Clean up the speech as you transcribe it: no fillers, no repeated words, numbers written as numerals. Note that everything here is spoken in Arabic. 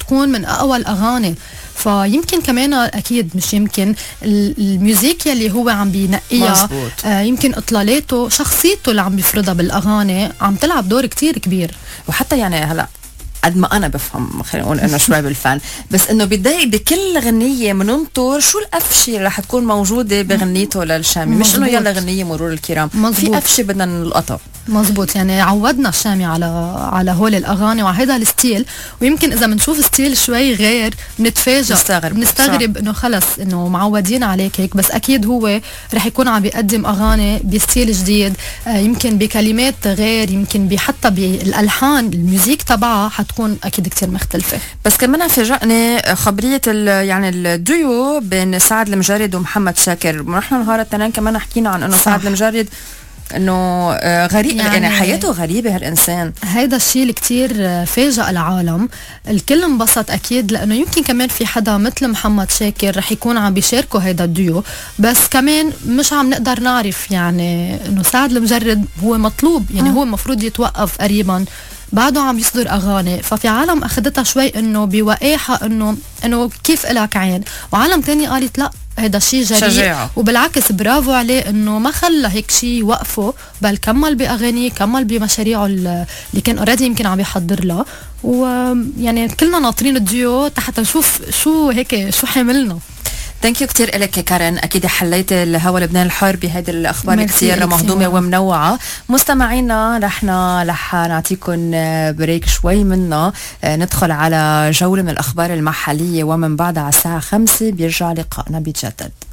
تكون من أقوى الأغاني. فيمكن كمان أكيد مش يمكن الميوزيك يلي هو عم بينقيها يمكن إطلالاته شخصيته اللي عم بيفرضها بالأغاني عم تلعب دور كتير كبير. وحتى يعني هلأ قد ما أنا بفهم خلينا نقول إنه شوي بالفن، بس إنه بداية بكل غنية مننطر شو القفشة اللي رح تكون موجودة بغنيته للشامي، مش إنه يلا غنية مرور الكرام، في قفشة بدنا نلقطها. مزبوط، يعني عودنا الشامي على هول الأغاني وعلى هذا الستيل، ويمكن إذا بنشوف ستيل شوي غير بنستغرب إنه خلص إنه معودين عليك هيك، بس أكيد هو رح يكون عم بيقدم أغاني بستيل جديد، يمكن بكلمات غير، يمكن حتى بالألحان الميوزيك تبعها حتكون أكيد كتير مختلفة. بس كمان فاجأني خبرية يعني الديو بين سعد المجرد ومحمد شاكر. نحن نهار التنين كمان حكينا عن إنه سعد المجرد انه غريب، يعني حياته غريبه هالانسان. هيدا الشيء اللي كتير فاجأ العالم، الكل انبسط اكيد لانه يمكن كمان في حدا مثل محمد شاكر رح يكون عم بيشاركوا هيدا الديو، بس كمان مش عم نقدر نعرف يعني انه سعد المجرد هو مطلوب، يعني هو المفروض يتوقف قريبا، بعده عم يصدر اغاني، ففي عالم اخذتها شوي انه بوقاحه انه كيف إلك عين، وعالم تاني قالت لا هيدا الشيء جريء، وبالعكس برافو عليه انه ما خلى هيك شيء يوقفه، بل كمل باغانيه، كمل بمشاريعه اللي كان اوريدي يمكن عم يحضر لها، ويعني كلنا ناطرين الديو حتى نشوف شو هيك شو حاملنا. ثانك يو كتير لك كارن، اكيد حليت الهوا لبنان الحر بهيدي الاخبار كتير مهضومه ومنوعه. مستمعينا رح نعطيكم بريك شوي منا، ندخل على جوله من الاخبار المحليه، ومن بعدها على الساعه 5 بيرجع لقائنا بيتجدد.